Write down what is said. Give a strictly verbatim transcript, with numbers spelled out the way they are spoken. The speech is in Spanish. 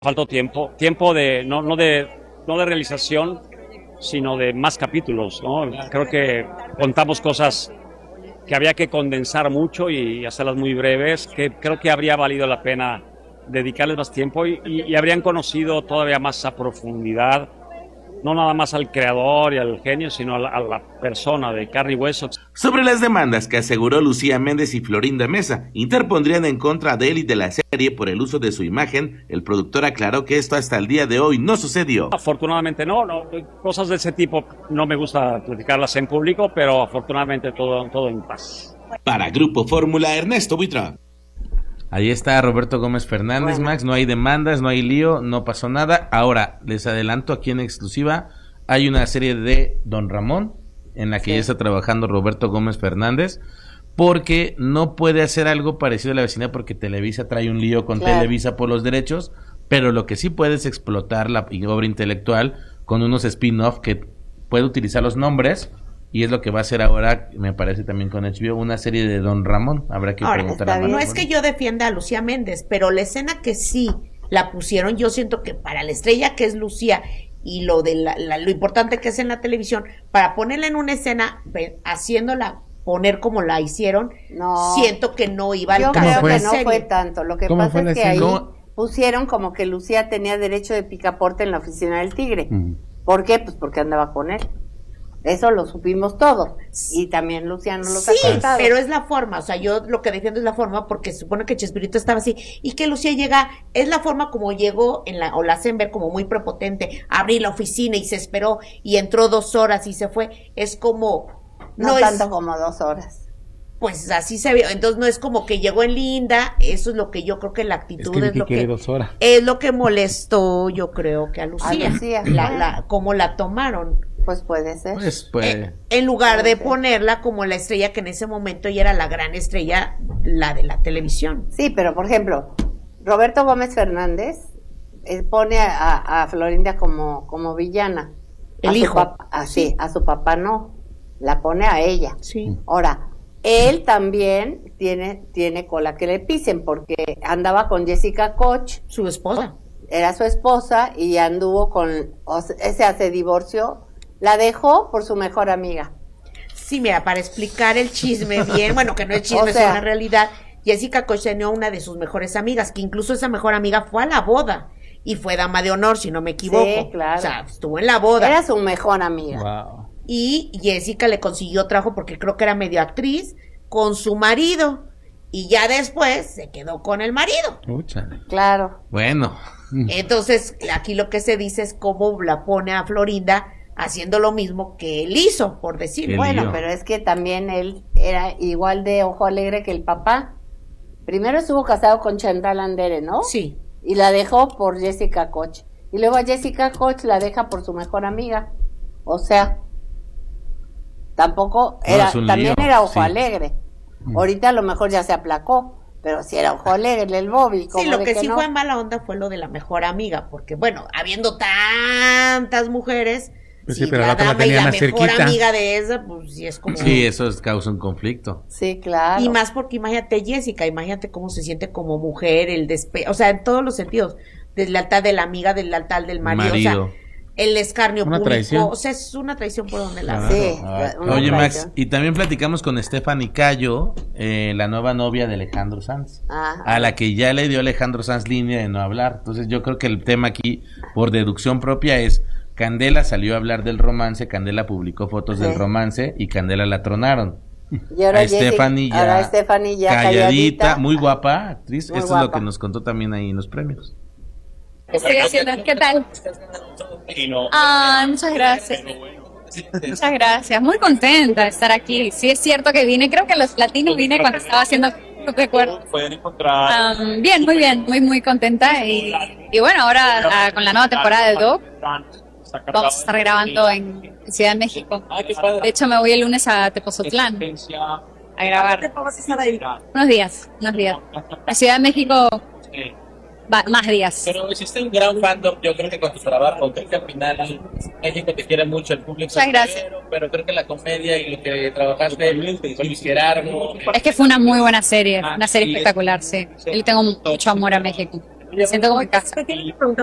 Faltó tiempo, tiempo de no, no de no de realización, sino de más capítulos, ¿no? Creo que contamos cosas que había que condensar mucho y hacerlas muy breves, que creo que habría valido la pena dedicarles más tiempo y, y, y habrían conocido todavía más a profundidad, no nada más al creador y al genio, sino a la, a la persona de carne y hueso. Sobre las demandas que aseguró Lucía Méndez y Florinda Mesa interpondrían en contra de él y de la serie por el uso de su imagen, el productor aclaró que esto hasta el día de hoy no sucedió. Afortunadamente no, no, cosas de ese tipo no me gusta platicarlas en público, pero afortunadamente todo, todo en paz. Para Grupo Fórmula, Ernesto Buitrón. Ahí está Roberto Gómez Fernández, bueno. Max, no hay demandas, no hay lío, no pasó nada. Ahora, les adelanto aquí en exclusiva, hay una serie de Don Ramón, en la que sí. ya está trabajando Roberto Gómez Fernández, porque no puede hacer algo parecido a La Vecindad, porque Televisa trae un lío con claro. Televisa por los derechos, pero lo que sí puede es explotar la obra intelectual con unos spin-off que puede utilizar los nombres. Y es lo que va a hacer ahora, me parece también con H B O, una serie de Don Ramón. Habrá que ahora, preguntar a No es que yo defienda a Lucía Méndez, pero la escena que sí la pusieron, yo siento que para la estrella que es Lucía y lo de la, la, lo importante que es en la televisión, para ponerla en una escena, haciéndola poner como la hicieron, no, siento que no iba al caso. Yo creo que no serie. fue tanto. Lo que pasa es que ahí ¿Cómo? pusieron como que Lucía tenía derecho de picaporte en la oficina del Tigre. Mm. ¿Por qué? Pues porque andaba con él. Eso lo supimos todos. Y también Luciano lo sí, ha contado. Pero es la forma, o sea, yo lo que defiendo es la forma, porque se supone que Chespirito estaba así, y que Lucía llega, es la forma como llegó, en la o la hacen ver como muy prepotente, abrí la oficina y se esperó, y entró dos horas y se fue, es como... No, no tanto es, como dos horas. Pues así se vio, entonces no es como que llegó en linda, eso es lo que yo creo que la actitud es, que es lo que... Dos horas. Es lo que molestó, yo creo que a Lucía, a Lucía la, la, cómo la tomaron. Pues puede ser. Pues puede. En, en lugar de ponerla como la estrella que en ese momento ya era la gran estrella, la de la televisión. Sí, pero por ejemplo, Roberto Gómez Fernández eh, pone a, a Florinda como, como villana. El a hijo. Papá, a, sí, a su papá no. La pone a ella. Sí. Ahora, él también tiene, tiene cola que le pisen porque andaba con Jessica Koch. Su esposa. Era su esposa y anduvo con, o sea, se divorció. La dejó por su mejor amiga. Sí, mira, para explicar el chisme bien, bueno, que no es chisme, o sea, es una realidad. Jessica Koch tenía una de sus mejores amigas, que incluso esa mejor amiga fue a la boda y fue dama de honor, si no me equivoco. Sí, claro. O sea, estuvo en la boda. Era su mejor amiga. Wow. Y Jessica le consiguió trabajo porque creo que era medio actriz con su marido. Y ya después se quedó con el marido. Úchale. Claro. Bueno. Entonces, aquí lo que se dice es cómo la pone a Florinda haciendo lo mismo que él hizo, por decir. Bueno, pero es que también él era igual de ojo alegre que el papá. Primero estuvo casado con Chantal Andere, ¿no? Sí. Y la dejó por Jessica Koch. Y luego a Jessica Koch la deja por su mejor amiga. O sea, tampoco era, no, también lío. Era ojo sí. alegre. Ahorita a lo mejor ya se aplacó, pero sí era ojo alegre el Bobby. Sí, lo que, que sí no. fue en mala onda fue lo de la mejor amiga, porque bueno, habiendo tantas mujeres, pues sí, sí, pero la la, dama la, y la más mejor cerquita. amiga de esa, pues sí es como... Sí, eso es, causa un conflicto. Sí, claro. Y más porque imagínate Jessica, imagínate cómo se siente como mujer, el despe... o sea, en todos los sentidos, deslealtad de la amiga, deslealtad del marido, marido. O sea, el escarnio una público, traición. O sea, es una traición por donde la... Claro. Sí. Ah, oye, traición. Max, y también platicamos con Stephanie Cayo, eh, la nueva novia de Alejandro Sanz, Ajá. a la que ya le dio Alejandro Sanz línea de no hablar. Entonces yo creo que el tema aquí, por deducción propia, es... Candela salió a hablar del romance, Candela publicó fotos sí. del romance y Candela la tronaron. Y ahora a Stephanie ya, ahora Stephanie ya calladita, calladita, muy guapa, actriz. Muy Esto guapa. es lo que nos contó también ahí en los premios. Estoy haciendo, ¿qué tal? Ah, muchas gracias. Muchas gracias, muy contenta de estar aquí. Sí es cierto que vine, creo que los latinos vine cuando estaba haciendo, no recuerdo. Um, bien, muy bien, muy muy contenta y, y bueno, ahora uh, con la nueva temporada de Doc vamos a estar grabando en Ciudad de México. De hecho me voy el lunes a Tepozotlán a grabar. Unos días, unos días. A Ciudad de México va, más días. Pero existe un gran fandom, yo creo que con tu trabajo, creo que al final México te quiere mucho, el público. Muchas gracias. Pero creo que la comedia y lo que trabajaste con Luis Gerardo. Es que fue una muy buena serie, una serie espectacular, sí. Yo tengo mucho amor a México. Me siento como en casa.